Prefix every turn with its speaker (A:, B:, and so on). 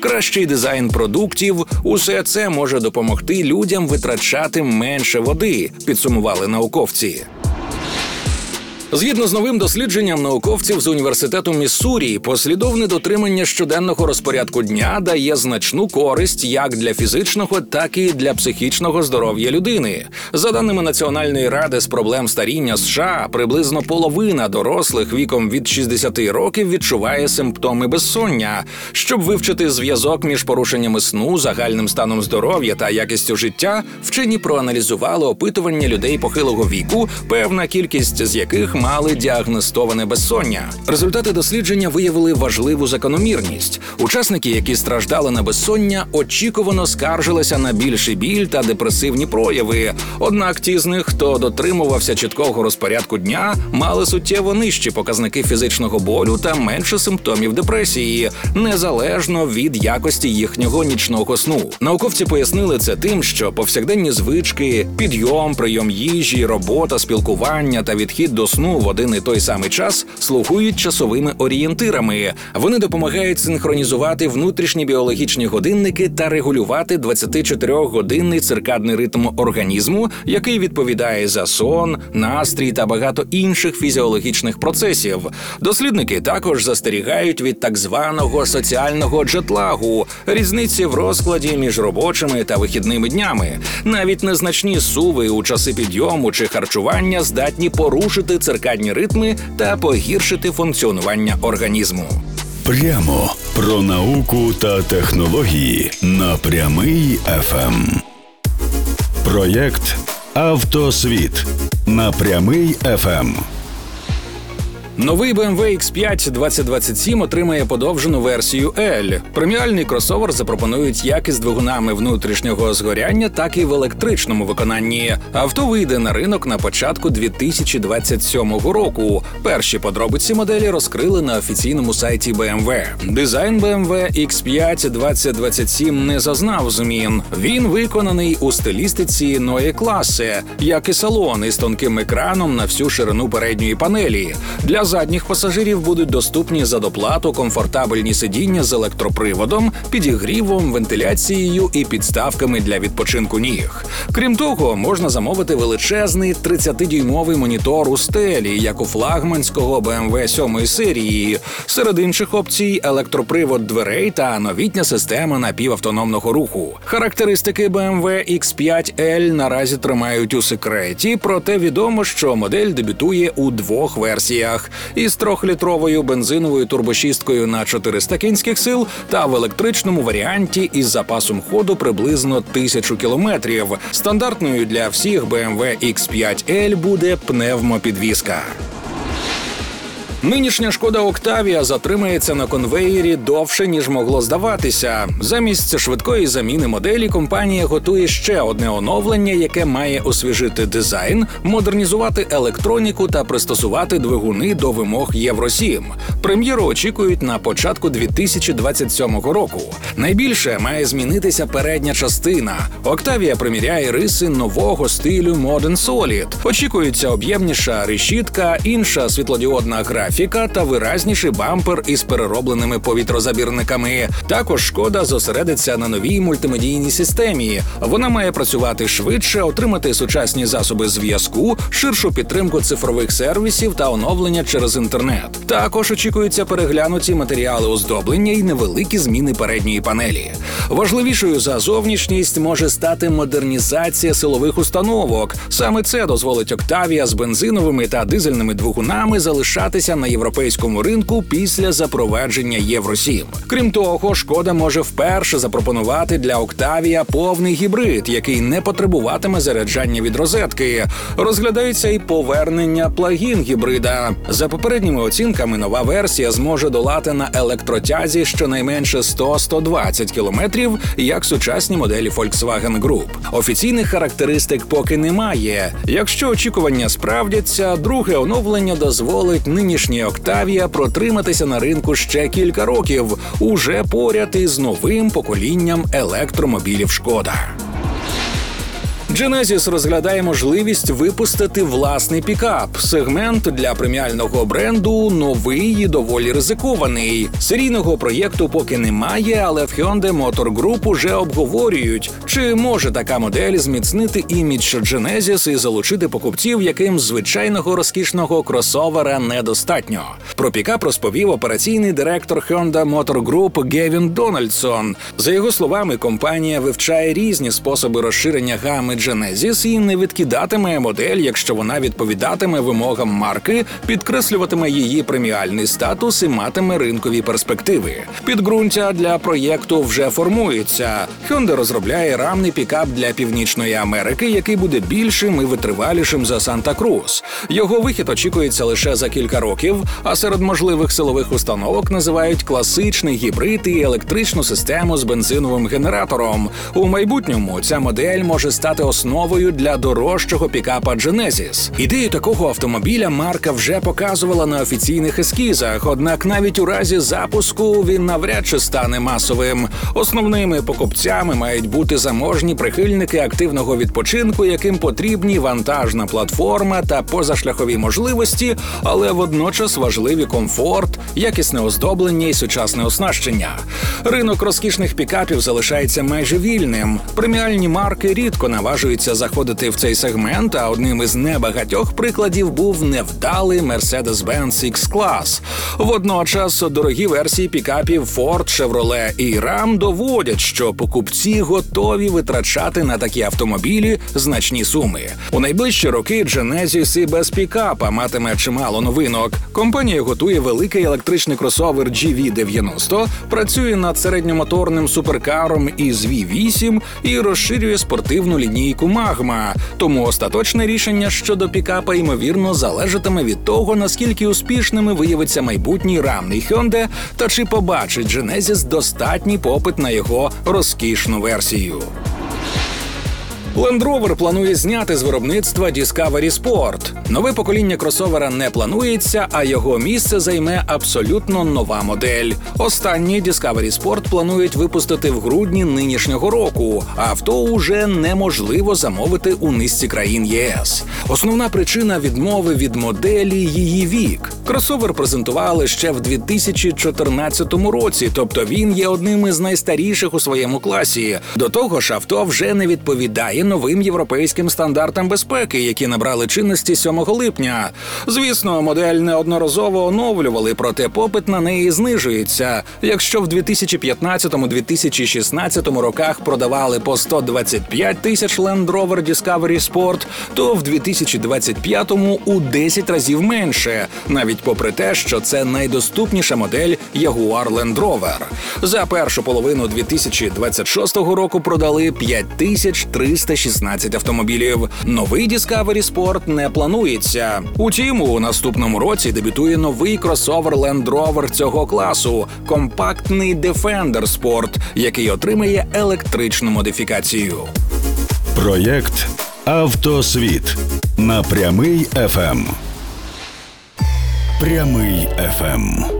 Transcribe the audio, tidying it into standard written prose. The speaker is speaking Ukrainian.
A: кращий дизайн продуктів – усе це може допомогти людям витрачати менше води, підсумували науковці. Згідно з новим дослідженням науковців з університету Міссурі, послідовне дотримання щоденного розпорядку дня дає значну користь як для фізичного, так і для психічного здоров'я людини. За даними Національної ради з проблем старіння США, приблизно половина дорослих віком від 60 років відчуває симптоми безсоння. Щоб вивчити зв'язок між порушеннями сну, загальним станом здоров'я та якістю життя, вчені проаналізували опитування людей похилого віку, певна кількість з яких мали діагностоване безсоння. Результати дослідження виявили важливу закономірність. Учасники, які страждали на безсоння, очікувано скаржилися на більший біль та депресивні прояви. Однак ті з них, хто дотримувався чіткого розпорядку дня, мали суттєво нижчі показники фізичного болю та менше симптомів депресії, незалежно від якості їхнього нічного сну. Науковці пояснили це тим, що повсякденні звички, підйом, прийом їжі, робота, спілкування та відхід до сну в один і той самий час слугують часовими орієнтирами. Вони допомагають синхронізувати внутрішні біологічні годинники та регулювати 24-годинний циркадний ритм організму, який відповідає за сон, настрій та багато інших фізіологічних процесів. Дослідники також застерігають від так званого соціального джетлагу – різниці в розкладі між робочими та вихідними днями. Навіть незначні суви у часи підйому чи харчування здатні порушити циркадні ритми та погіршити функціонування організму.
B: Прямо про науку та технології на Прямий ФМ. Проєкт «Автосвіт» на Прямий ФМ.
A: Новий BMW X5 2027 отримає подовжену версію L. Преміальний кросовер запропонують як із двигунами внутрішнього згоряння, так і в електричному виконанні. Авто вийде на ринок на початку 2027 року. Перші подробиці моделі розкрили на офіційному сайті BMW. Дизайн BMW X5 2027 не зазнав змін. Він виконаний у стилістиці Neue Klasse, як і салон із тонким екраном на всю ширину передньої панелі. Для задніх пасажирів будуть доступні за доплату комфортабельні сидіння з електроприводом, підігрівом, вентиляцією і підставками для відпочинку ніг. Крім того, можна замовити величезний 30-дюймовий монітор у стелі, як у флагманського BMW 7 серії. Серед інших опцій – електропривод дверей та новітня система напівавтономного руху. Характеристики BMW X5L наразі тримають у секреті, проте відомо, що модель дебютує у двох версіях – із 3-літровою бензиновою турбошісткою на 400 кінських сил та в електричному варіанті із запасом ходу приблизно 1000 кілометрів. Стандартною для всіх BMW X5L буде пневмопідвізка. Нинішня Шкода Октавія затримається на конвеєрі довше, ніж могло здаватися. Замість швидкої заміни моделі компанія готує ще одне оновлення, яке має освіжити дизайн, модернізувати електроніку та пристосувати двигуни до вимог Євро-7. Прем'єру очікують на початку 2027 року. Найбільше має змінитися передня частина. Октавія приміряє риси нового стилю Modern Solid. Очікується об'ємніша решітка, інша світлодіодна графіка та виразніший бампер із переробленими повітрозабірниками. Також Шкода зосередиться на новій мультимедійній системі. Вона має працювати швидше, отримати сучасні засоби зв'язку, ширшу підтримку цифрових сервісів та оновлення через інтернет. Також очікуються переглянуті матеріали оздоблення і невеликі зміни передньої панелі. Важливішою за зовнішність може стати модернізація силових установок. Саме це дозволить Октавія з бензиновими та дизельними двигунами залишатися на європейському ринку після запровадження Євро-7. Крім того, Шкода може вперше запропонувати для Октавія повний гібрид, який не потребуватиме заряджання від розетки. Розглядається і повернення плагін-гібрида. За попередніми оцінками, нова версія зможе долати на електротязі щонайменше 100-120 кілометрів, як сучасні моделі Volkswagen Group. Офіційних характеристик поки немає. Якщо очікування справдяться, друге оновлення дозволить нинішній Октавія протриматися на ринку ще кілька років, уже поряд із новим поколінням електромобілів Шкода. Genesis розглядає можливість випустити власний пікап. Сегмент для преміального бренду новий і доволі ризикований. Серійного проєкту поки немає, але в Hyundai Motor Group уже обговорюють, чи може така модель зміцнити імідж Genesis і залучити покупців, яким звичайного розкішного кросовера недостатньо. Про пікап розповів операційний директор Hyundai Motor Group Гевін Дональдсон. За його словами, компанія вивчає різні способи розширення гами Genesis і не відкидатиме модель, якщо вона відповідатиме вимогам марки, підкреслюватиме її преміальний статус і матиме ринкові перспективи. Підґрунтя для проєкту вже формується. Hyundai розробляє рамний пікап для Північної Америки, який буде більшим і витривалішим за Санта-Крус. Його вихід очікується лише за кілька років, а серед можливих силових установок називають класичний гібрид і електричну систему з бензиновим генератором. У майбутньому ця модель може стати основою для дорожчого пікапа Genesis. Ідею такого автомобіля марка вже показувала на офіційних ескізах, однак навіть у разі запуску він навряд чи стане масовим. Основними покупцями мають бути заможні прихильники активного відпочинку, яким потрібні вантажна платформа та позашляхові можливості, але водночас важливі комфорт, якісне оздоблення і сучасне оснащення. Ринок розкішних пікапів залишається майже вільним. Преміальні марки рідко наважуються заходити в цей сегмент, а одним із небагатьох прикладів був невдалий Mercedes-Benz X-Class. Водночас дорогі версії пікапів Ford, Chevrolet і Ram доводять, що покупці готові витрачати на такі автомобілі значні суми. У найближчі роки Genesis і без пікапа матиме чимало новинок. Компанія готує великий електричний кросовер GV90, працює над середньомоторним суперкаром із V8 і розширює спортивну лінійку Magma. Тому остаточне рішення щодо пікапа, ймовірно, залежатиме від того, наскільки успішними виявиться майбутній рамний Hyundai та чи побачить Genesis достатній попит на його розкішну версію. Land Rover планує зняти з виробництва Discovery Sport. Нове покоління кросовера не планується, а його місце займе абсолютно нова модель. Останній Discovery Sport планують випустити в грудні нинішнього року. Авто уже неможливо замовити у низці країн ЄС. Основна причина відмови від моделі – її вік. Кросовер презентували ще в 2014 році, тобто він є одним із найстаріших у своєму класі. До того ж, авто вже не відповідає новим європейським стандартам безпеки, які набрали чинності 7 липня. Звісно, модель неодноразово оновлювали, проте попит на неї знижується. Якщо в 2015-2016 роках продавали по 125 тисяч Land Rover Discovery Sport, то в 2025-му у 10 разів менше, навіть попри те, що це найдоступніша модель Jaguar Land Rover. За першу половину 2026 року продали 5316 автомобілів. Новий Discovery Sport не планується. Утім, у наступному році дебютує новий кросовер Land Rover цього класу – компактний Defender Sport, який отримає електричну модифікацію.
B: Проєкт «Автосвіт» на Прямий ФМ. Прямий ФМ.